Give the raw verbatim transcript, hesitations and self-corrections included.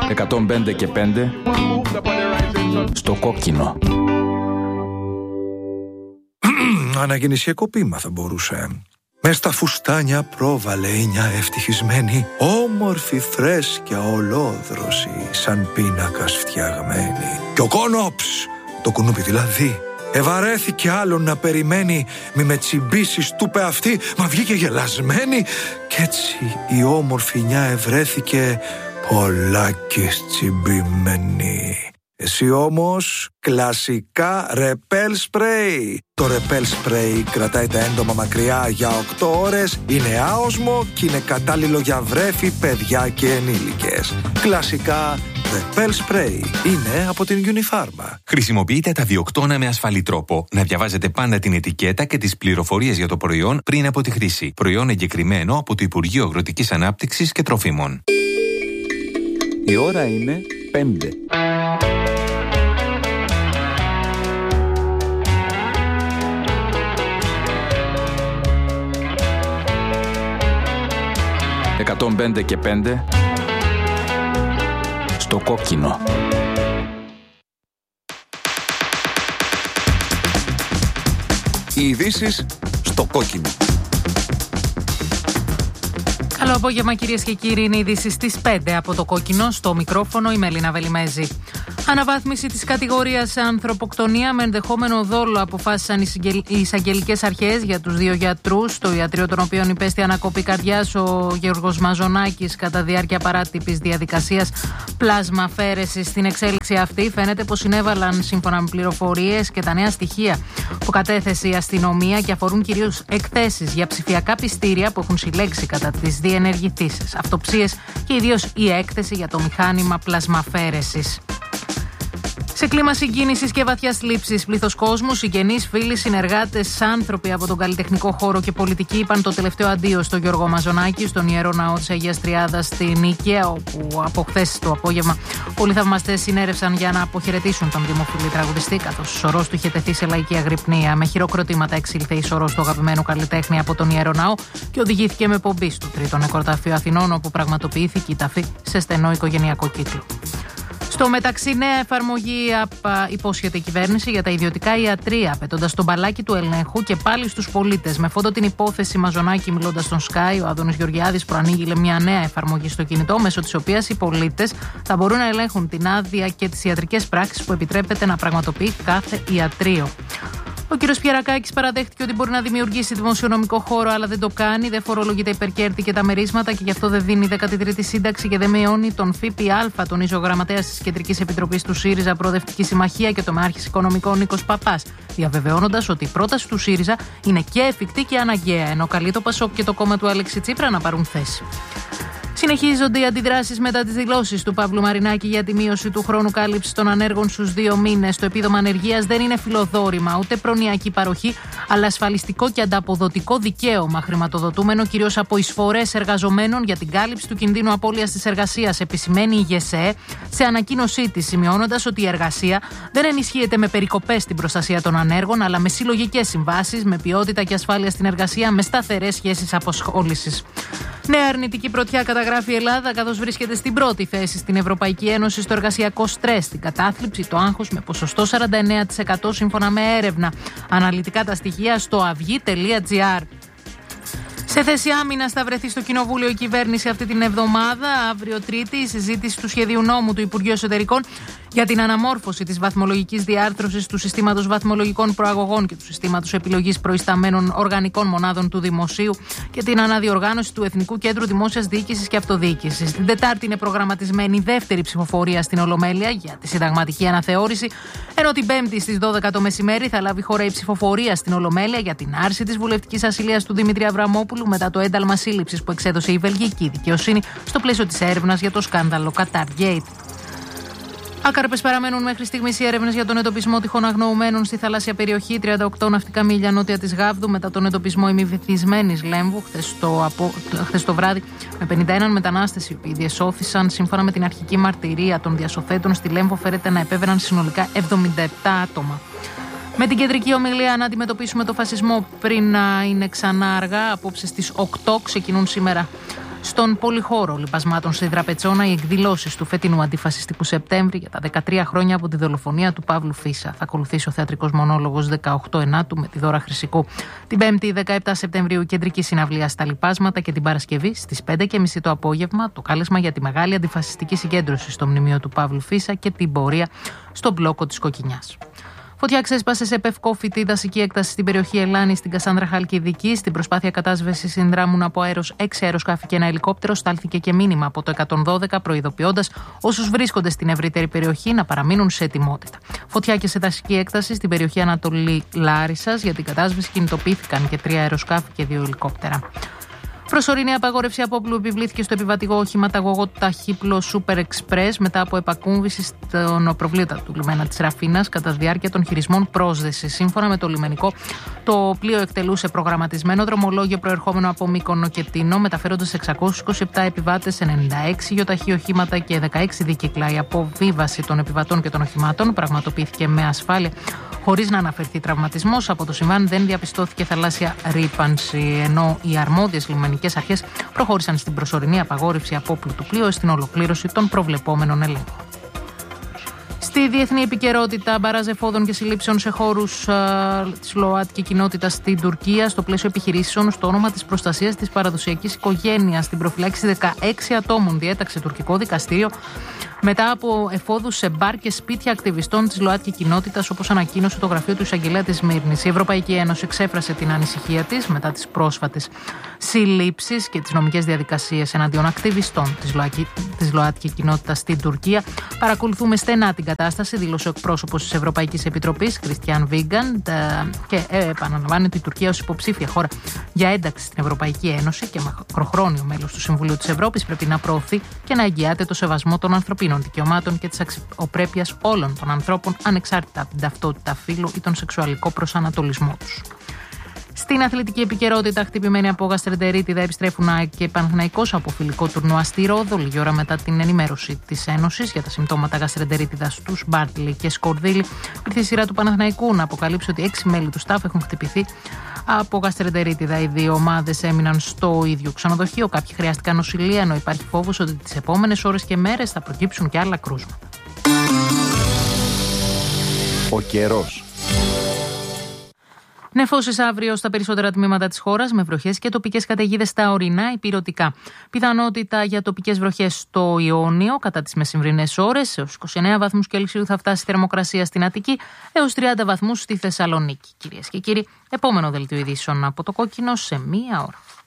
εκατόν πέντε και πέντε στο κόκκινο. Αναγεννησιακό ποίημα θα μπορούσε. Μες στα φουστάνια πρόβαλε μια ευτυχισμένη, όμορφη φρέσκια ολόδρωση, σαν πίνακας φτιαγμένη. Κι ο κόνοψ, το κουνούπι δηλαδή, ευαρέθηκε άλλον να περιμένει, μη με τσιμπήσεις του πε αυτή, μα βγήκε γελασμένη. Κι έτσι η όμορφη νιά ευρέθηκε πολλάκις τσιμπημένη. Εσύ όμως κλασικά ρεπέλ σπρέι. Το ρεπέλ σπρέι κρατάει τα έντομα μακριά για οκτώ ώρες, είναι άοσμο και είναι κατάλληλο για βρέφη, παιδιά και ενήλικες. Κλασικά ρεπέλ σπρέι είναι από την Unifarma. Χρησιμοποιείτε τα διοκτώνα με ασφαλή τρόπο. Να διαβάζετε πάντα την ετικέτα και τις πληροφορίες για το προϊόν πριν από τη χρήση. Προϊόν εγκεκριμένο από το Υπουργείο Αγροτικής Ανάπτυξης και Τροφίμων. Η ώρα είναι πέντε. εκατόν πέντε και πέντε στο κόκκινο. Οι ειδήσεις στο κόκκινο. Καλό απόγευμα κυρίες και κύριοι, είναι οι ειδήσεις στις πέντε από το κόκκινο. Στο μικρόφωνο η Μελίνα Βελιμέζη. Αναβάθμιση της κατηγορίας ανθρωποκτονία με ενδεχόμενο δόλο αποφάσισαν οι εισαγγελικές αρχές για τους δύο γιατρούς, το ιατρείο των οποίων υπέστη ανακοπή καρδιάς ο Γιώργος Μαζονάκης κατά διάρκεια παράτυπης διαδικασίας πλάσμα αφαίρεσης. Στην εξέλιξη αυτή φαίνεται πως συνέβαλαν, σύμφωνα με πληροφορίες και τα νέα στοιχεία που κατέθεσε η αστυνομία, και αφορούν κυρίως εκθέσεις για ψηφιακά πιστήρια που έχουν συλλέξει κατά τις διενεργηθήσεις αυτοψίες και ιδίως η έκθεση για το μηχάνημα πλασμαφαίρεσης. Σε κλίμα συγκίνησης και βαθιάς θλίψης, πλήθος κόσμου, συγγενείς, φίλοι, συνεργάτες, άνθρωποι από τον καλλιτεχνικό χώρο και πολιτική είπαν το τελευταίο αντίο στο Γιώργο Μαζονάκη, στον Ιερό Ναό της Αγίας Τριάδας στη Νίκαια, όπου από χθες το απόγευμα πολλοί θαυμαστές συνέρευσαν για να αποχαιρετήσουν τον δημοφιλή τραγουδιστή, καθώς ο σωρός του είχε τεθεί σε λαϊκή αγρυπνία. Με χειροκροτήματα εξήλθε η σωρός του αγαπημένου καλλιτέχνη από τον Ιερό Ναό και οδηγήθηκε με πομπή στο τρίτο νεκροταφείο Αθηνών, όπου πραγματοποιήθηκε η ταφή σε στενό οικογενειακό κύκλο. Στο μεταξύ, νέα εφαρμογή υπόσχεται η κυβέρνηση για τα ιδιωτικά ιατρεία, πετώντας τον μπαλάκι του ελέγχου και πάλι στους πολίτες. Με φόντο την υπόθεση Μαζονάκη, μιλώντας στον Sky, ο Άδωνης Γεωργιάδης προανήγγειλε μια νέα εφαρμογή στο κινητό, μέσω της οποίας οι πολίτες θα μπορούν να ελέγχουν την άδεια και τις ιατρικές πράξεις που επιτρέπεται να πραγματοποιεί κάθε ιατρείο. Ο κ. Πιερακάκης παραδέχτηκε ότι μπορεί να δημιουργήσει δημοσιονομικό χώρο, αλλά δεν το κάνει. Δεν φορολογεί τα υπερκέρδη και τα μερίσματα και γι' αυτό δεν δίνει δέκατη τρίτη σύνταξη και δεν μειώνει τον ΦΠΑ, τονίζει ο γραμματέας της Κεντρικής Επιτροπής του ΣΥΡΙΖΑ Προοδευτική Συμμαχία και τομεάρχης οικονομικών Νίκος Παπάς, διαβεβαιώνοντας ότι η πρόταση του ΣΥΡΙΖΑ είναι και εφικτή και αναγκαία, ενώ καλεί το ΠΑΣΟΚ και το κόμμα του Αλέξη Τσίπρα να πάρουν θέση. Συνεχίζονται οι αντιδράσεις μετά τις δηλώσεις του Παύλου Μαρινάκη για τη μείωση του χρόνου κάλυψης των ανέργων στους δύο μήνες. Το επίδομα ανεργίας δεν είναι φιλοδόρημα ούτε προνοιακή παροχή, αλλά ασφαλιστικό και ανταποδοτικό δικαίωμα, χρηματοδοτούμενο κυρίως από εισφορές εργαζομένων για την κάλυψη του κινδύνου απώλειας της εργασίας, επισημαίνει η ΓΕΣΕ σε ανακοίνωσή της, σημειώνοντας ότι η εργασία δεν ενισχύεται με περικοπές στην προστασία των ανέργων, αλλά με συλλογικές συμβάσεις, με ποιότητα και ασφάλεια στην εργασία, με σταθερές σχέσεις απασχόλησης. Νέα αρνητική πρωτιά καταγράφει η Ελλάδα, καθώς βρίσκεται στην πρώτη θέση στην Ευρωπαϊκή Ένωση στο εργασιακό στρες, την κατάθλιψη, το άγχος, με ποσοστό σαράντα εννέα τοις εκατό σύμφωνα με έρευνα. Αναλυτικά τα στοιχεία στο αυγή τελεία τζι άρ. Σε θέση άμυνας θα βρεθεί στο Κοινοβούλιο η κυβέρνηση αυτή την εβδομάδα. Αύριο Τρίτη η συζήτηση του σχεδίου νόμου του Υπουργείου Εσωτερικών για την αναμόρφωση της βαθμολογικής διάρθρωσης του συστήματος βαθμολογικών προαγωγών και του συστήματος επιλογής προϊσταμένων οργανικών μονάδων του Δημοσίου και την αναδιοργάνωση του Εθνικού Κέντρου Δημόσιας Διοίκησης και Αυτοδιοίκησης. Την Τετάρτη είναι προγραμματισμένη η δεύτερη ψηφοφορία στην Ολομέλεια για τη συνταγματική αναθεώρηση, ενώ την Πέμπτη στις δώδεκα το μεσημέρι θα λάβει χώρα η ψηφοφορία στην Ολομέλεια για την άρση της βουλευτικής ασυλίας του Δημήτρη Αβραμόπουλου μετά το ένταλμα σύλληψης που εξέδωσε η βελγική δικαιοσύνη στο πλαίσιο της έρευνας για το σκάνδαλο Qatargate. Άκαρπες παραμένουν μέχρι στιγμής οι έρευνες για τον εντοπισμό τυχόν αγνοωμένων στη θαλάσσια περιοχή, τριάντα οκτώ ναυτικά μίλια νότια της Γάβδου, μετά τον εντοπισμό ημιβυθισμένης Λέμβου χθες το, απο... χθες το βράδυ, με πενήντα ένα μετανάστες οι οποίοι διεσώθησαν. Σύμφωνα με την αρχική μαρτυρία των διασωθέτων, στη Λέμβο φέρεται να επέβαιναν συνολικά εβδομήντα επτά άτομα. Με την κεντρική ομιλία να αντιμετωπίσουμε το φασισμό πριν να είναι ξανά αργά, απόψε στις οκτώ ξεκινούν σήμερα Στον πολυχώρο λιπασμάτων στη Δραπετσόνα, οι εκδηλώσεις του φετινού αντιφασιστικού Σεπτέμβρη για τα δεκατρία χρόνια από τη δολοφονία του Παύλου Φίσα. Θα ακολουθήσει ο θεατρικός μονόλογος δεκαοκτώ Ενάτου με τη Δώρα Χρυσικού. Την Πέμπτη, δεκαεπτά Σεπτεμβρίου, κεντρική συναυλία στα λιπάσματα και την Παρασκευή στις πέντε και μισή το απόγευμα το κάλεσμα για τη μεγάλη αντιφασιστική συγκέντρωση στο μνημείο του Παύλου Φίσα και την πορεία στον μπλόκο της Κοκκινιάς. Φωτιά ξέσπασε σε πευκόφυτη δασική έκταση στην περιοχή Ελλάνη, στην Κασάνδρα Χαλκιδική. Στην προσπάθεια κατάσβεσης συνδράμουν από αέρος έξι αεροσκάφη και ένα ελικόπτερο. Στάλθηκε και μήνυμα από το εκατόν δώδεκα, προειδοποιώντας όσους βρίσκονται στην ευρύτερη περιοχή να παραμείνουν σε ετοιμότητα. Φωτιά και σε δασική έκταση στην περιοχή Ανατολή Λάρισσας. Για την κατάσβεση κινητοποιήθηκαν και τρία αεροσκάφη και δύο ελικόπτερα. Προσωρινή απαγόρευση απόπλου επιβλήθηκε στο επιβατικό οχηματαγωγό ταχύπλο Super Express μετά από επακούμβηση στον προβλήτα του λιμένα της Ραφίνας κατά τη διάρκεια των χειρισμών πρόσδεσης. Σύμφωνα με το λιμενικό, το πλοίο εκτελούσε προγραμματισμένο δρομολόγιο προερχόμενο από Μύκονο και Τίνο, μεταφέροντας εξακόσιους είκοσι επτά επιβάτες, ενενήντα έξι γεωταχή οχήματα και δεκαέξι δίκυκλα. Η αποβίβαση των επιβατών και των οχημάτων πραγματοποιήθηκε με ασφάλεια, χωρίς να αναφερθεί τραυματισμός. Από το συμβάν δεν διαπιστώθηκε θαλάσσια ρύπανση, ενώ οι αρμόδιες λιμενικές αρχές προχώρησαν στην προσωρινή απαγόρευση απόπλου του πλοίου στην ολοκλήρωση των προβλεπόμενων ελέγχων. Στη διεθνή επικαιρότητα, μπαράζ εφόδων και συλλήψεων σε χώρους της ΛΟΑΤΚΙ κοινότητας στην Τουρκία, στο πλαίσιο επιχειρήσεων στο όνομα της προστασίας της παραδοσιακής οικογένειας. Την προφυλάξη δεκαέξι ατόμων διέταξε τουρκικό δικαστήριο μετά από εφόδους σε μπαρ και σπίτια ακτιβιστών της ΛΟΑΤΚΙ κοινότητας, όπως ανακοίνωσε το γραφείο του εισαγγελέα της Σμύρνης. Η Ευρωπαϊκή Ένωση εξέφρασε την ανησυχία της μετά τις πρόσφατες συλλήψεις και τις νομικές διαδικασίες εναντίον ακτιβιστών της ΛΟΑΤΚΙ κοινότητας στην Τουρκία. Παρακολουθούμε στενά την κατάσταση, δήλωσε ο εκπρόσωπος της Ευρωπαϊκής Επιτροπής, Κριστιαν Βίγκαντ, και επαναλαμβάνει ότι η Τουρκία ως υποψήφια χώρα για ένταξη στην Ευρωπαϊκή Ένωση και μακροχρόνιο μέλος του Συμβουλίου της Ευρώπης πρέπει να προωθεί και να εγγυάται το σεβασμό των ανθρωπίνων δικαιωμάτων και της αξιοπρέπειας όλων των ανθρώπων, ανεξάρτητα από την ταυτότητα, φύλου ή τον σεξουαλικό προσανατολισμό τους. Στην αθλητική επικαιρότητα, χτυπημένοι από γαστρεντερίτιδα επιστρέφουν ΑΕΚ και Παναθηναϊκός από φιλικό τουρνουά στη Ρόδο, λίγη ώρα μετά την ενημέρωση της Ένωσης για τα συμπτώματα γαστρεντερίτιδα στους Μπάρτλι και Σκορδίλη. Ήρθε η σειρά του Παναθηναϊκού να αποκαλύψει ότι έξι μέλη του στάφ έχουν χτυπηθεί από γαστρεντερίτιδα. Οι δύο ομάδες έμειναν στο ίδιο ξενοδοχείο. Κάποιοι χρειάστηκαν νοσηλεία, ενώ υπάρχει φόβος ότι τις επόμενες ώρες και μέρες θα προκύψουν και άλλα κρούσματα. Ο καιρός. Νεφώσεις αύριο στα περισσότερα τμήματα της χώρας, με βροχές και τοπικές καταιγίδες στα ορεινά υπηρωτικά. Πιθανότητα για τοπικές βροχές στο Ιόνιο κατά τις μεσημβρινές ώρες. Έως είκοσι εννέα βαθμούς Κελσίου θα φτάσει η θερμοκρασία στην Αττική, έως τριάντα βαθμούς στη Θεσσαλονίκη. Κυρίες και κύριοι, επόμενο δελτίο ειδήσεων από το Κόκκινο σε μία ώρα.